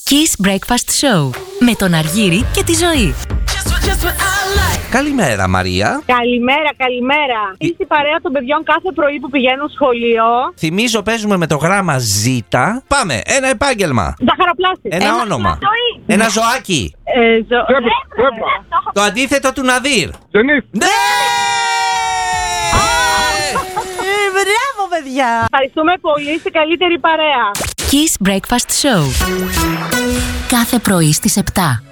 Kiss Breakfast Show με τον Αργύρη και τη Ζωή. Καλημέρα, Μαρία. Καλημέρα. Είσαι η παρέα των παιδιών κάθε πρωί που πηγαίνουν σχολείο. Θυμίζω, παίζουμε με το γράμμα Z. Πάμε, ένα επάγγελμα. Ζαχαροπλάστη. Ένα όνομα. Ένα ζωάκι. Το αντίθετο του Ναδύρ. Ναι! Μπράβο, παιδιά! Ευχαριστούμε πολύ, είστε καλύτερη παρέα. Kiss Breakfast Show κάθε πρωί στις 7.